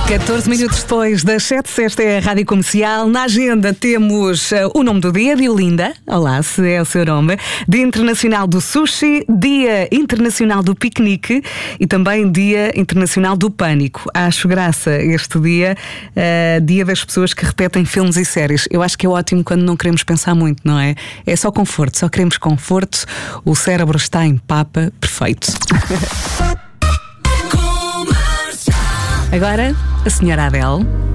14 minutos depois das 7, esta é a Rádio Comercial. Na agenda temos o nome do dia, Diolinda. Olá, se é o seu nome. Dia Internacional do Sushi, Dia Internacional do Piquenique e também Dia Internacional do Pânico. Acho graça este dia, dia das pessoas que repetem filmes e séries. Eu acho que é ótimo quando não queremos pensar muito, não é? É só conforto, só queremos conforto. O cérebro está em papa, perfeito. Agora, a senhora Adele.